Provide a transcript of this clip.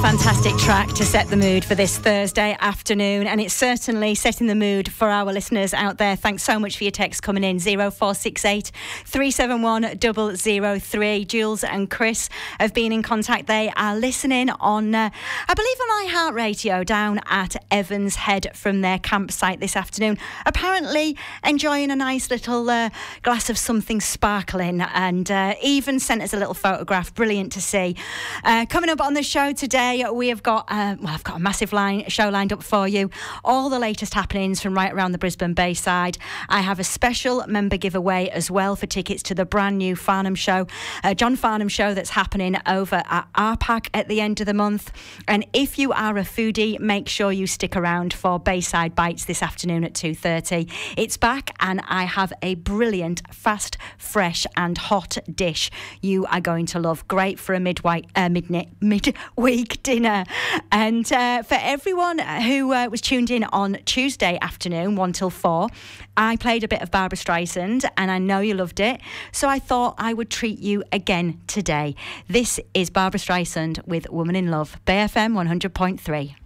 Fantastic track to set the mood for this Thursday afternoon, and it's certainly setting the mood for our listeners out there. Thanks so much for your text coming in. 0468 371 003. Jules and Chris have been in contact. They are listening on I believe on iHeartRadio down at Evans Head from their campsite this afternoon, apparently enjoying a nice little glass of something sparkling, and even sent us a little photograph. Brilliant to see. Coming up on the show today, we have got I've got a massive show lined up for you. All the latest happenings from right around the Brisbane Bayside. I have a special member giveaway as well for tickets to the brand new Farnham show, John Farnham show, that's happening over at RPAC at the end of the month. And if you are a foodie, make sure you stick around for Bayside Bites this afternoon at 2:30. It's back, and I have a brilliant, fast, fresh and hot dish you are going to love. Great for a midweek dinner. And for everyone who was tuned in on Tuesday afternoon 1 till 4, I played a bit of Barbra Streisand, and I know you loved it, so I thought I would treat you again today. This is Barbra Streisand with Woman in Love, Bay FM 100.3.